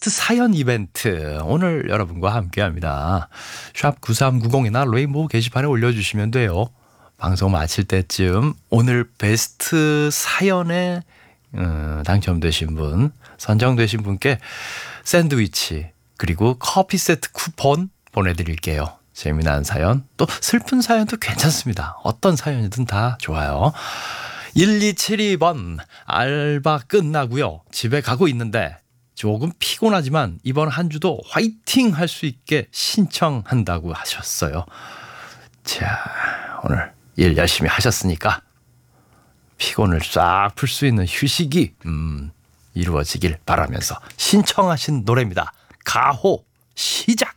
베스트 사연 이벤트 오늘 여러분과 함께합니다. 샵 9390이나 레인보우 게시판에 올려주시면 돼요. 방송 마칠 때쯤 오늘 베스트 사연에 당첨되신 분, 선정되신 분께 샌드위치 그리고 커피 세트 쿠폰 보내드릴게요. 재미난 사연, 또 슬픈 사연도 괜찮습니다. 어떤 사연이든 다 좋아요. 1272번 알바 끝나고요. 집에 가고 있는데 조금 피곤하지만 이번 한 주도 화이팅 할 수 있게 신청한다고 하셨어요. 자, 오늘 일 열심히 하셨으니까 피곤을 싹 풀 수 있는 휴식이 이루어지길 바라면서 신청하신 노래입니다. 가호 시작.